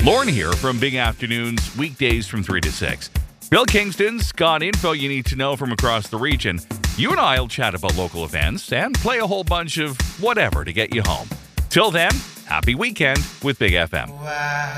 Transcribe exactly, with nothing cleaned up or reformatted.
Lauren here from Big Afternoons, weekdays from three to six. Bill Kingston's got info you need to know from across the region. You and I will chat about local events and play a whole bunch of whatever to get you home. Till then, happy weekend with Big F M.